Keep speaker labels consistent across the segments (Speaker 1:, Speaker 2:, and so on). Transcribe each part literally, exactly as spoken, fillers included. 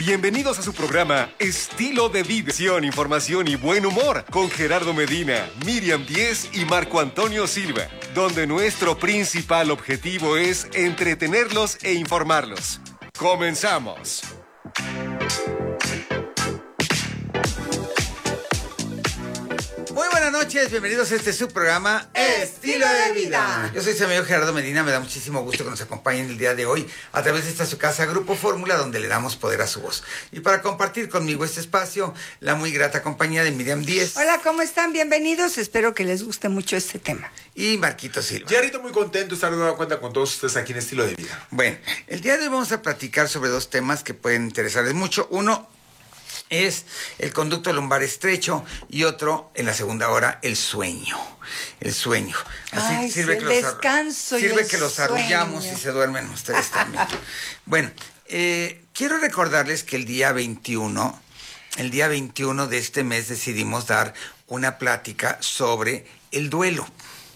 Speaker 1: Bienvenidos a su programa Estilo de Vida. Información y buen humor con Gerardo Medina, Miriam Díez y Marco Antonio Silva, donde nuestro principal objetivo es entretenerlos e informarlos. ¡Comenzamos!
Speaker 2: Muy buenas noches, bienvenidos a este subprograma
Speaker 3: Estilo de Vida.
Speaker 2: Yo soy su amigo Gerardo Medina, me da muchísimo gusto que nos acompañen el día de hoy a través de esta su casa, Grupo Fórmula, donde le damos poder a su voz. Y para compartir conmigo este espacio, la muy grata compañía de Miriam Díez.
Speaker 3: Hola, ¿cómo están? Bienvenidos, espero que les guste mucho este tema.
Speaker 2: Y Marquito Silva.
Speaker 4: Gerardo, muy contento de estar de nueva cuenta con todos ustedes aquí en Estilo de Vida.
Speaker 2: Bueno, el día de hoy vamos a platicar sobre dos temas que pueden interesarles mucho. Uno es el conducto lumbar estrecho y otro, en la segunda hora, el sueño. El sueño. Así
Speaker 3: Ay,
Speaker 2: sirve
Speaker 3: sí,
Speaker 2: que
Speaker 3: el
Speaker 2: los,
Speaker 3: descanso y
Speaker 2: sirve
Speaker 3: el
Speaker 2: que los
Speaker 3: sueño.
Speaker 2: arrullamos y se duermen ustedes también. Bueno, eh, quiero recordarles que el día veintiuno, el día veintiuno de este mes decidimos dar una plática sobre el duelo.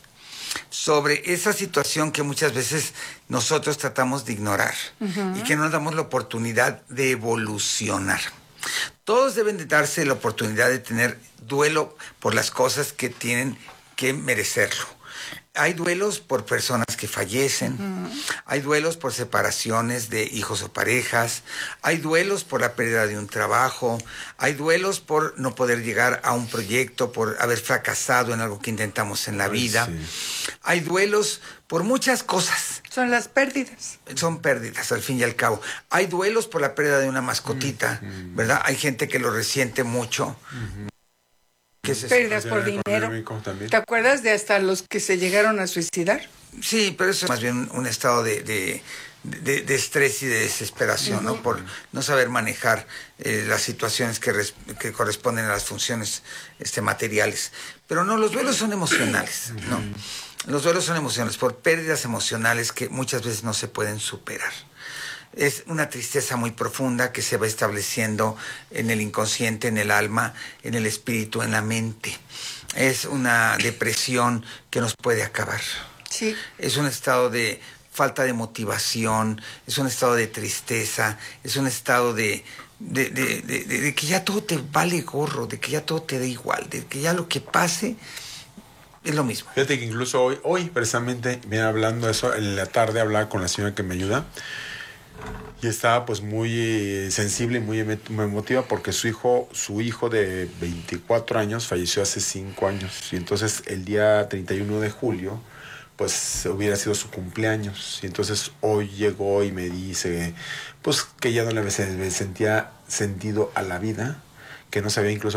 Speaker 2: Sobre esa situación que muchas veces nosotros tratamos de ignorar uh-huh. y que no nos damos la oportunidad de evolucionar. Todos deben de darse la oportunidad de tener duelo por las cosas que tienen que merecerlo. Hay duelos por personas que fallecen, uh-huh. hay duelos por separaciones de hijos o parejas, hay duelos por la pérdida de un trabajo, hay duelos por no poder llegar a un proyecto, por haber fracasado en algo que intentamos en la Ay, vida. Sí. Hay duelos por muchas cosas.
Speaker 3: Son las pérdidas.
Speaker 2: Son pérdidas, al fin y al cabo. Hay duelos por la pérdida de una mascotita, uh-huh. ¿verdad? Hay gente que lo resiente mucho. Uh-huh.
Speaker 3: ¿Qué es eso? Pérdidas por dinero. ¿Te acuerdas de hasta los que se llegaron a suicidar?
Speaker 2: Sí, pero eso es más bien un estado de, de, de, de estrés y de desesperación, uh-huh. ¿no? Por no saber manejar eh, las situaciones que, res, que corresponden a las funciones este, materiales. Pero no, los duelos son emocionales, ¿no? Uh-huh. Los duelos son emocionales, por pérdidas emocionales que muchas veces no se pueden superar. Es una tristeza muy profunda que se va estableciendo en el inconsciente, en el alma, en el espíritu, en la mente. Es una depresión que nos puede acabar.
Speaker 3: Sí.
Speaker 2: Es un estado de falta de motivación, es un estado de tristeza, es un estado de, de, de, de, de, de que ya todo te vale gorro, de que ya todo te da igual, de que ya lo que pase es lo mismo.
Speaker 4: Fíjate que incluso hoy, hoy precisamente, me hablando de eso, en la tarde hablaba con la señora que me ayuda. Y estaba pues muy sensible y muy emotiva porque su hijo, su hijo de veinticuatro años falleció hace cinco años. Y entonces el día treinta y uno de julio pues hubiera sido su cumpleaños. Y entonces hoy llegó y me dice pues que ya no le sentía sentido a la vida, que no sabía incluso